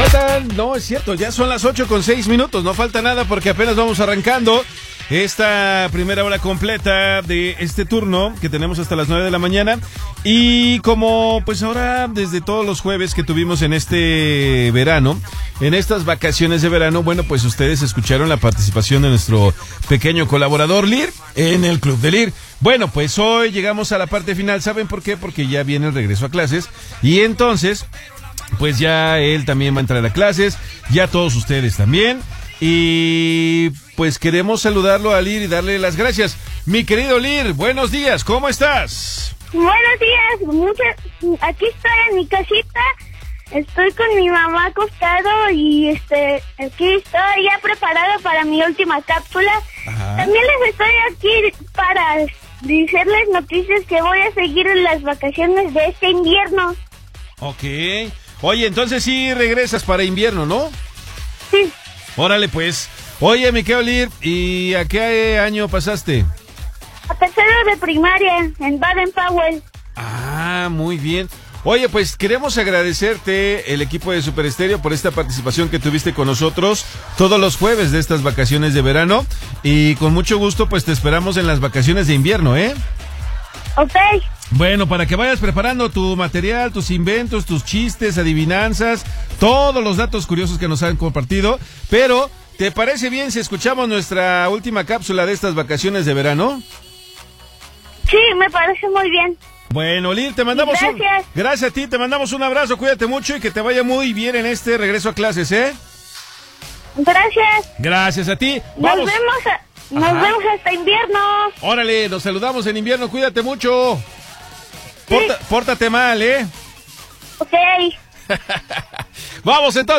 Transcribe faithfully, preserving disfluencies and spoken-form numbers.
faltan, no, es cierto, ya son las ocho con seis minutos, no falta nada porque apenas vamos arrancando esta primera hora completa de este turno que tenemos hasta las nueve de la mañana. Y como pues ahora desde todos los jueves que tuvimos en este verano, en estas vacaciones de verano, bueno, pues ustedes escucharon la participación de nuestro pequeño colaborador Lir en el Club de Lir. Bueno, pues hoy llegamos a la parte final, ¿saben por qué? Porque ya viene el regreso a clases y entonces pues ya él también va a entrar a clases, ya todos ustedes también. Y pues queremos saludarlo a Lir y darle las gracias. Mi querido Lir, buenos días, ¿cómo estás? Buenos días, muchas, aquí estoy en mi casita, estoy con mi mamá acostado y este, aquí estoy ya preparado para mi última cápsula. Ajá. También les estoy aquí para decirles noticias que voy a seguir en las vacaciones de este invierno. Ok, oye, entonces sí regresas para invierno, ¿no? Sí. Órale pues, oye mi querido Lir, ¿y a qué año pasaste? A tercero de primaria, en Baden-Powell. Ah, muy bien. Oye, pues queremos agradecerte, el equipo de Super Estéreo, por esta participación que tuviste con nosotros todos los jueves de estas vacaciones de verano. Y con mucho gusto, pues te esperamos en las vacaciones de invierno, ¿eh? Ok. Bueno, para que vayas preparando tu material, tus inventos, tus chistes, adivinanzas, todos los datos curiosos que nos han compartido. Pero, ¿te parece bien si escuchamos nuestra última cápsula de estas vacaciones de verano? Sí, me parece muy bien. Bueno, Lir, te mandamos Gracias. un... Gracias a ti, te mandamos un abrazo, cuídate mucho y que te vaya muy bien en este regreso a clases, ¿eh? Gracias. Gracias a ti. Nos Vamos. vemos, a... nos Ajá. vemos hasta invierno. Órale, nos saludamos en invierno, cuídate mucho. Sí. Porta... Pórtate mal, ¿eh? Ok. Vamos entonces.